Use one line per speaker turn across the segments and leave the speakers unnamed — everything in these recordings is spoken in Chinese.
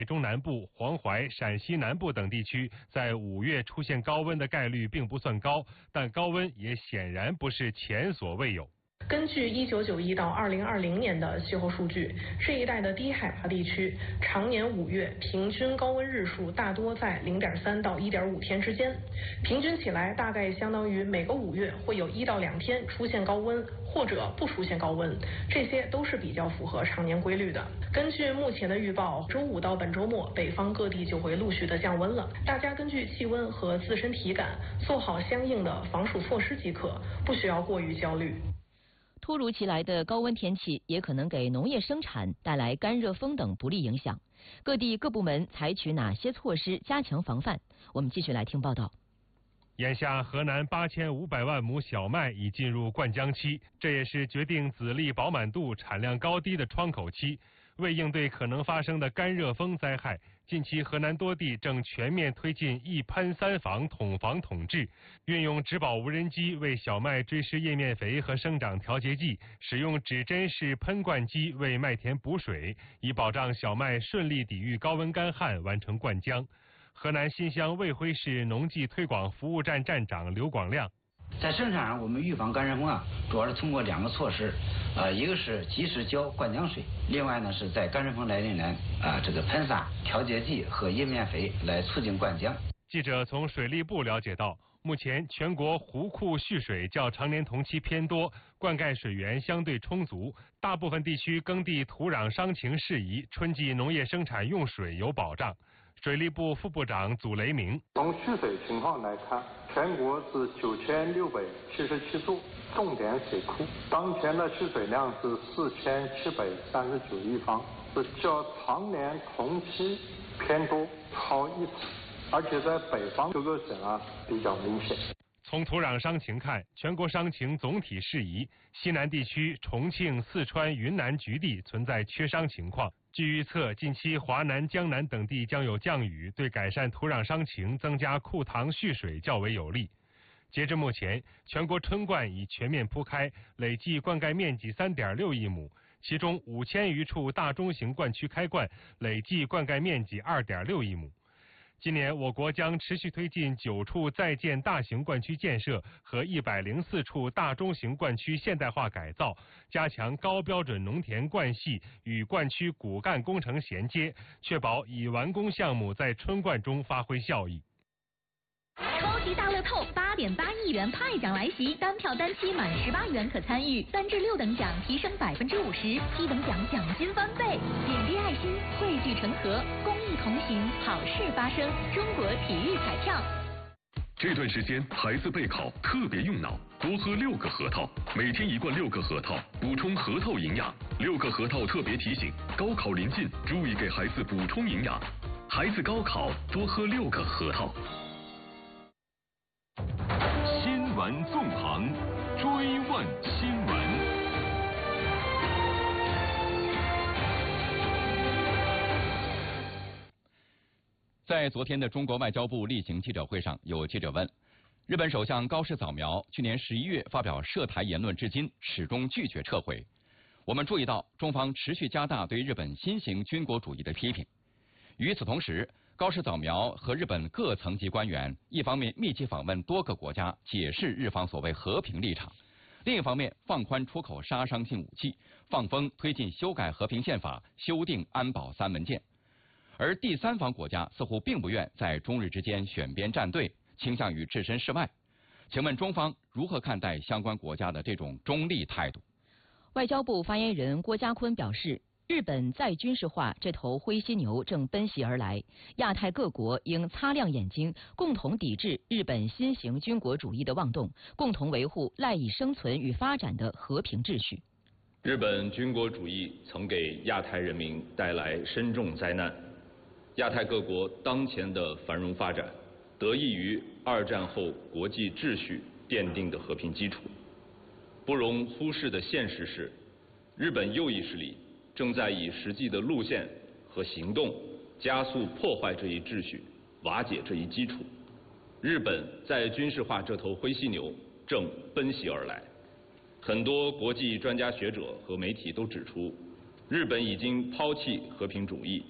中南部、黄淮、陕西南部等地区在5月出现高温的概率并不算高，但高温也显然不是前所未有。
根据1991到2020年的气候数据，这一带的低海拔地区常年5月平均高温日数大多在0.3到1.5天之间，平均起来大概相当于每个5月会有1到2天出现高温或者不出现高温，这些都是比较符合常年规律的。根据目前的预报，周5到本周末北方各地就会陆续的降温了，大家根据气温和自身体感做好相应的防暑措施即可，不需要过于焦虑。
突如其来的高温天气也可能给农业生产带来干热风等不利影响。各地各部门采取哪些措施加强防范？我们继续来听报道。
眼下，河南8500万亩小麦已进入灌浆期，这也是决定籽粒饱满度、产量高低的窗口期。为应对可能发生的干热风灾害，近期河南多地正全面推进一喷三防统防统治，运用植保无人机为小麦追施叶面肥和生长调节剂，使用指针式喷灌机为麦田补水，以保障小麦顺利抵御高温干旱，完成灌浆。河南新乡卫辉市农技推广服务站站长刘广亮。
在生产上，我们预防干热风主要是通过2个措施，一个是及时浇灌浆水，另外呢是在干热风来临来喷洒调节剂和叶面肥来促进灌浆。
记者从水利部了解到，目前全国湖库蓄水较常年同期偏多，灌溉水源相对充足，大部分地区耕地土壤伤情适宜，春季农业生产用水有保障。水利部副部长祖雷明：
从蓄水情况来看，全国是9677座重点水库，当前的蓄水量是4739亿方，是较常年同期偏多，超1次，而且在北方各个省比较明显。
从土壤伤情看，全国伤情总体适宜，西南地区重庆、四川、云南局地存在缺伤情况。据预测，近期华南、江南等地将有降雨，对改善土壤伤情、增加库塘蓄水较为有利。截至目前，全国春灌已全面铺开，累计灌溉面积3.6亿亩，其中5000余处大中型灌区开灌，累计灌溉面积2.6亿亩。今年，我国将持续推进9处在建大型灌区建设和104处大中型灌区现代化改造，加强高标准农田灌系与灌区骨干工程衔接，确保已完工项目在春灌中发挥效益。
超级大乐透8.8亿元派奖来袭，单票单期满18元可参与，3至6等奖提升50%，7等奖奖金翻倍。点滴爱心，汇聚成河，公益同行，好事发生。中国体育彩票。
这段时间孩子备考特别用脑，多喝6个核桃，每天1罐6个核桃，补充核桃营养。6个核桃特别提醒：高考临近，注意给孩子补充营养。孩子高考多喝6个核桃。
新闻纵横，追问新闻。
在昨天的中国外交部例行记者会上，有记者问，日本首相高市早苗去年11月发表涉台言论至今始终拒绝撤回。我们注意到中方持续加大对日本新型军国主义的批评。与此同时，高市早苗和日本各层级官员一方面密集访问多个国家，解释日方所谓和平立场，另一方面放宽出口杀伤性武器，放风推进修改和平宪法，修订安保3文件。而第三方国家似乎并不愿在中日之间选边站队，倾向于置身事外。请问中方如何看待相关国家的这种中立态度？
外交部发言人郭家坤表示，日本再军事化这头灰犀牛正奔袭而来，亚太各国应擦亮眼睛，共同抵制日本新型军国主义的妄动，共同维护赖以生存与发展的和平秩序。
日本军国主义曾给亚太人民带来深重灾难，亚太各国当前的繁荣发展，得益于2战后国际秩序奠定的和平基础。不容忽视的现实是，日本右翼势力正在以实际的路线和行动加速破坏这一秩序，瓦解这一基础。日本在军事化这头灰犀牛正奔袭而来。很多国际专家学者和媒体都指出，日本已经抛弃和平主义，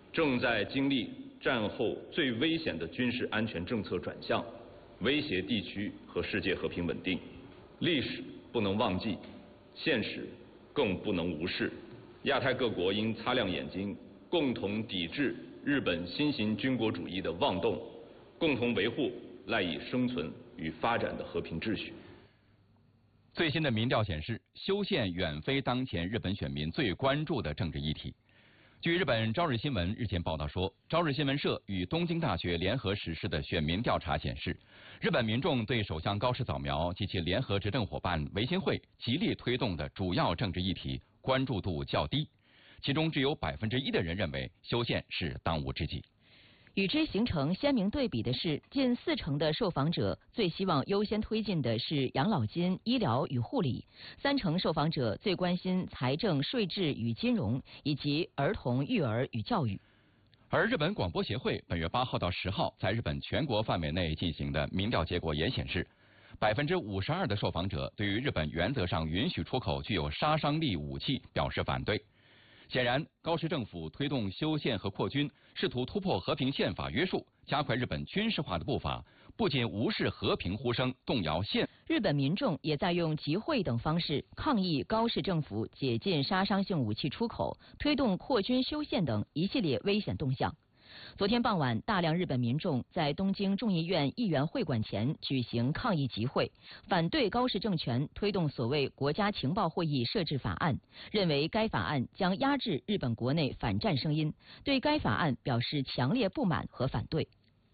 正在经历战后最危险的军事安全政策转向，威胁地区和世界和平稳定。历史不能忘记，现实更不能无视。亚太各国应擦亮眼睛，共同抵制日本新型军国主义的妄动，共同维护赖以生存与发展的和平秩序。
最新的民调显示，修宪远非当前日本选民最关注的政治议题。据日本朝日新闻日前报道说，朝日新闻社与东京大学联合实施的选民调查显示，日本民众对首相高市早苗及其联合执政伙伴维新会极力推动的主要政治议题关注度较低，其中只有1%的人认为修宪是当务之急。
与之形成鲜明对比的是，近40%的受访者最希望优先推进的是养老金、医疗与护理，30%受访者最关心财政、税制与金融，以及儿童、育儿与教育。
而日本广播协会本月8号到10号在日本全国范围内进行的民调结果也显示，52%的受访者对于日本原则上允许出口具有杀伤力武器表示反对。显然，高市政府推动修宪和扩军，试图突破和平宪法约束，加快日本军事化的步伐，不仅无视和平呼声，动摇宪。
日本民众也在用集会等方式抗议高市政府解禁杀伤性武器出口、推动扩军修宪等一系列危险动向。昨天傍晚，大量日本民众在东京众议院议员会馆前举行抗议集会，反对高市政权推动所谓国家情报会议设置法案，认为该法案将压制日本国内反战声音，对该法案表示强烈不满和反对。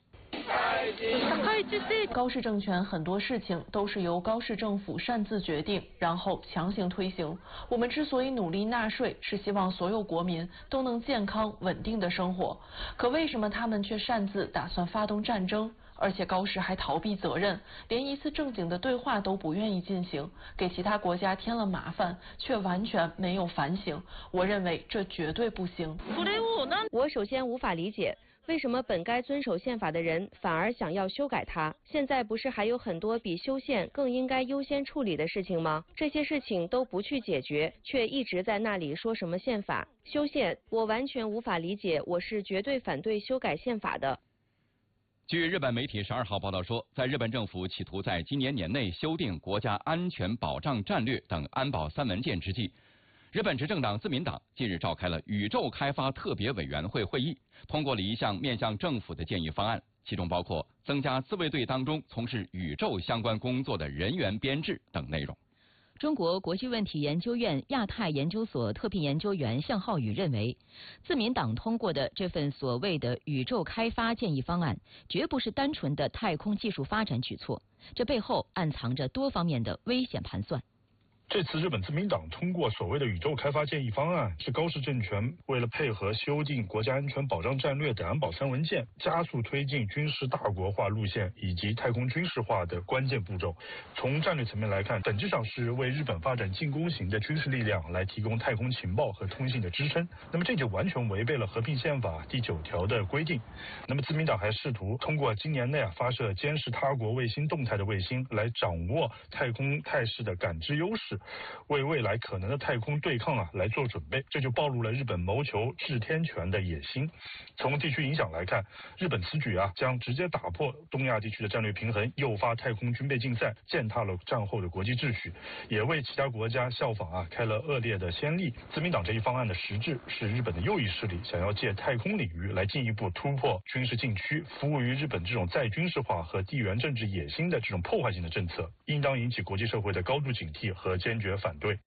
高市政权很多事情都是由高市政府擅自决定，然后强行推行。我们之所以努力纳税，是希望所有国民都能健康稳定的生活。可为什么他们却擅自打算发动战争？而且高市还逃避责任，连一次正经的对话都不愿意进行，给其他国家添了麻烦，却完全没有反省。我认为这绝对不行。
我首先无法理解，为什么本该遵守宪法的人反而想要修改它？现在不是还有很多比修宪更应该优先处理的事情吗？这些事情都不去解决，却一直在那里说什么宪法、修宪，我完全无法理解，我是绝对反对修改宪法的。
据日本媒体12号报道说，在日本政府企图在今年年内修订国家安全保障战略等安保3文件之际，日本执政党自民党近日召开了宇宙开发特别委员会会议，通过了一项面向政府的建议方案，其中包括增加自卫队当中从事宇宙相关工作的人员编制等内容。
中国国际问题研究院亚太研究所特聘研究员向浩宇认为，自民党通过的这份所谓的宇宙开发建议方案，绝不是单纯的太空技术发展举措，这背后暗藏着多方面的危险盘算。
这次日本自民党通过所谓的宇宙开发建议方案，是高市政权为了配合修订国家安全保障战略等安保3文件，加速推进军事大国化路线以及太空军事化的关键步骤。从战略层面来看，本质上是为日本发展进攻型的军事力量来提供太空情报和通信的支撑。那么这就完全违背了和平宪法第9条的规定。那么自民党还试图通过今年内发射监视他国卫星动态的卫星，来掌握太空态势的感知优势，为未来可能的太空对抗来做准备，这就暴露了日本谋求治天权的野心。从地区影响来看，日本此举将直接打破东亚地区的战略平衡，诱发太空军备竞赛，践踏了战后的国际秩序，也为其他国家效仿开了恶劣的先例。自民党这一方案的实质是日本的右翼势力想要借太空领域来进一步突破军事禁区，服务于日本这种再军事化和地缘政治野心的这种破坏性的政策，应当引起国际社会的高度警惕和坚决反对。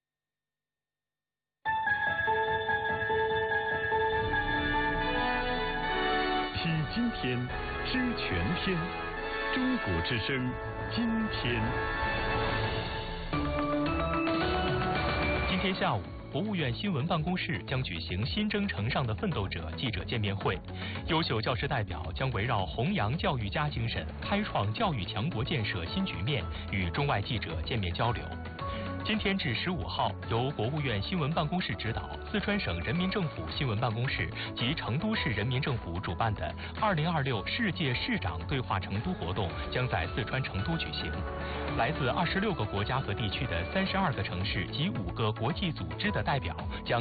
听今天，知全天，中国之声，今天。
今天下午，国务院新闻办公室将举行新征程上的奋斗者记者见面会，优秀教师代表将围绕弘扬教育家精神，开创教育强国建设新局面，与中外记者见面交流。今天至15号，由国务院新闻办公室指导，四川省人民政府新闻办公室及成都市人民政府主办的2026世界市长对话成都活动将在四川成都举行。来自26个国家和地区的32个城市及5个国际组织的代表将